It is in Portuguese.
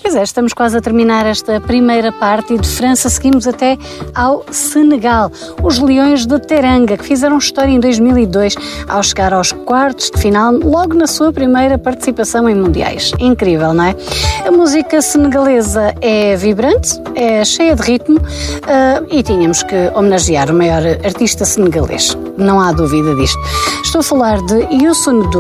Pois é, estamos quase a terminar esta primeira parte e de França seguimos até ao Senegal. Os Leões de Teranga, que fizeram história em 2002 ao chegar aos quartos de final logo na sua primeira participação em mundiais. Incrível, não é? A música senegalesa é vibrante, é cheia de ritmo e tínhamos que homenagear o maior artista senegalês. Não há dúvida disto. Estou a falar de Youssou N'Dour.